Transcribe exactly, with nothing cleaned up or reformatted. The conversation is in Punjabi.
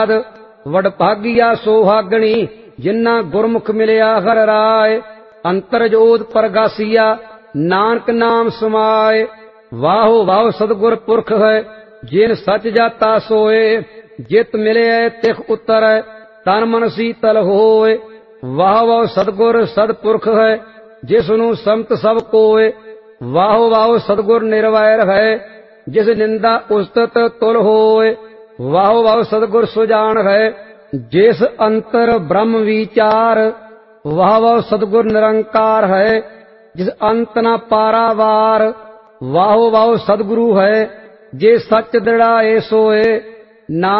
ਵਡਭਾਗੀਆ ਸੋਹਾਗਣੀ ਜਿਨ੍ਹਾਂ ਗੁਰਮੁਖ ਮਿਲਿਆ ਹਰਿ ਰਾਏ। ਅੰਤਰ ਜੋਤ ਪ੍ਰਗਾਸੀਆ ਨਾਨਕ ਨਾਮ ਸਮਾਏ। ਵਾਹੋ ਵਾਹ ਸਤਿਗੁਰ ਪੁਰਖ ਹੈ ਜਿਨ ਸਚ ਜਾਤਾ ਸੋਏ। ਜਿਤ ਮਿਲਿਆ ਤਿਖ ਉਤਰੈ ਤਨ ਮਨ ਸੀਤਲ ਹੋਏ। ਵਾਹ ਵਾਹ ਸਤਿਗੁਰ ਸਤਿਪੁਰਖ ਹੈ ਜਿਸ ਨੂੰ ਸੰਤ ਸਭ ਕੋਏ। ਵਾਹੋ ਵਾਹ ਸਤਿਗੁਰ ਨਿਰਵੈਰ ਹੈ ਜਿਸ ਨਿੰਦਾ ਉਸਤਤ ਤੁਲ ਹੋਏ। ਵਾਹੋ ਵਾਹ ਸਤਿਗੁਰ ਸੁਜਾਨ ਹੈ ਜਿਸ ਅੰਤਰ ਬ੍ਰਹਮ ਵਿਚਾਰ। ਵਾਹ ਵਾਹ ਸਤਿਗੁਰ ਨਿਰੰਕਾਰ ਹੈ ਜਿਸ ਅੰਤ ਨ ਪਾਰਾਵਾਰ। ਵਾਹੋ ਵਾਹ ਸਤਿਗੁਰੂ ਹੈ ਜੇ ਸੱਚ ਦ੍ਰਿੜਾਏ ਸੋਏ। ਨਾ